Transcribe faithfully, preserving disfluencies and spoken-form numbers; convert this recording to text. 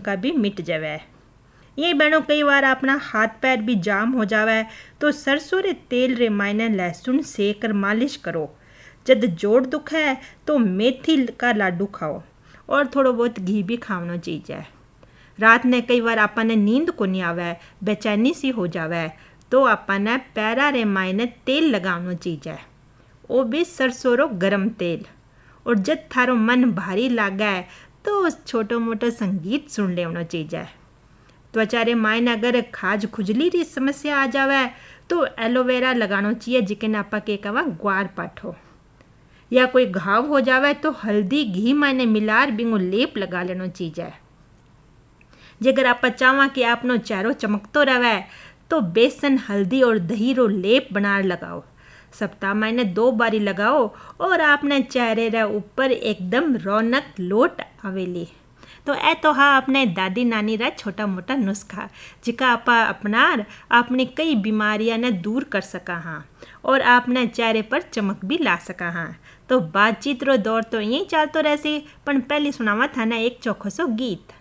का भी मिट जावे। ये बहनों कई बार अपना हाथ पैर भी जाम हो जावे तो सरसों रे तेल रे मायने लहसुन सेक कर मालिश करो। जब जोड़ दुखे है तो मेथी का लाडू खाओ और थोड़ा बहुत घी भी खाना चाहिए। रात ने कई बार आपने नींद को नहीं आवे, बेचैनी सी हो जावे तो आपने पैरा रे मायने तेल लगाना चाहिए, वो भी सरसों रो गरम तेल। और जब थारो मन भारी लागे तो छोटो मोटो संगीत सुन लेना चाहिए। त्वचा रे मायने अगर खाज खुजली री समस्या आ जावे तो एलोवेरा लगाना चाहिए, जिके आप के कहा ग्वार पाठो। या कोई घाव हो जावे तो हल्दी घी मायने मिलार बिंगो लेप लगा लेना चाहिए। जेकर आप चाहवा कि आपनो चेहरो चमकतो रहे तो बेसन हल्दी और दही रो लेप बनार लगाओ। सप्ताह महीने दो बारी लगाओ और आपने चेहरे रे ऊपर एकदम रौनक लोट आवेली। तो ए तो हाँ अपने दादी नानी रा छोटा मोटा नुस्खा, जिका आप अपनार अपनी कई बीमारियां ने दूर कर सका हाँ और आपने चेहरे पर चमक भी ला सका हाँ। तो बातचीत रो दौर तो यही चलतो रहसी, पण पहली सुनावा था ना एक चोखो सो गीत।